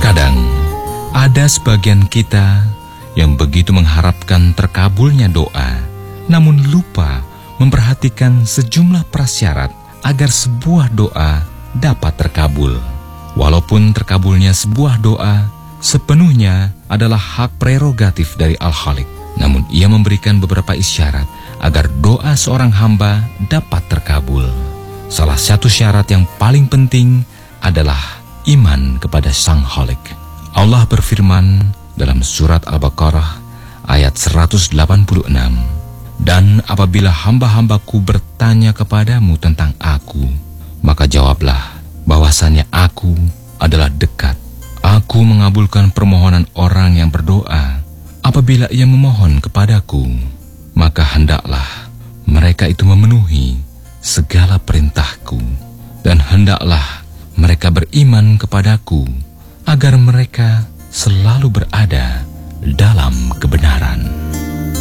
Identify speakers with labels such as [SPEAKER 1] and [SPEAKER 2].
[SPEAKER 1] Terkadang ada sebagian kita yang begitu mengharapkan terkabulnya doa, namun lupa memperhatikan sejumlah prasyarat agar sebuah doa dapat terkabul. Walaupun terkabulnya sebuah doa sepenuhnya adalah hak prerogatif dari Al-Khaliq, namun ia memberikan beberapa isyarat agar doa seorang hamba dapat terkabul. Salah satu syarat yang paling penting adalah iman kepada Sang Khalik. Allah berfirman dalam surat Al-Baqarah ayat 186, "Dan apabila hamba-hambaku bertanya kepadamu tentang aku, maka jawablah bahwasannya aku adalah dekat. Aku mengabulkan permohonan orang yang berdoa. Apabila ia memohon kepadaku, maka hendaklah mereka itu memenuhi segala perintahku, dan hendaklah mereka beriman kepadaku, agar mereka selalu berada dalam kebenaran."